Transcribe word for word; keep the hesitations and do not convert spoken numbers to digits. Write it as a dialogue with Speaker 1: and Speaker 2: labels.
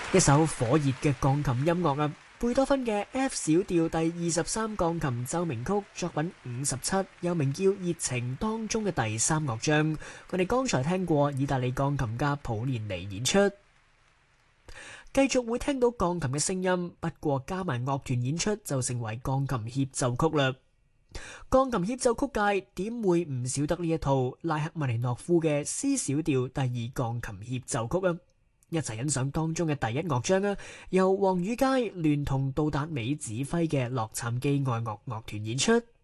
Speaker 1: 一首火熱嘅鋼琴音樂啊，貝多芬嘅 F 小調第二十三鋼琴奏鳴曲作品五十七，又名叫《熱情》當中嘅第三樂章。我哋剛才聽過意大利鋼琴家普連尼演出，繼續會聽到鋼琴嘅聲音，不過加埋樂團演出就成為鋼琴協奏曲啦。鋼琴協奏曲界點會唔少得呢一套拉赫曼尼諾夫嘅 C 小調第二鋼琴協奏曲啊！一齊欣賞當中嘅第一樂章啊，由黃宇佳聯同杜達美指揮嘅洛杉磯愛樂樂團演出。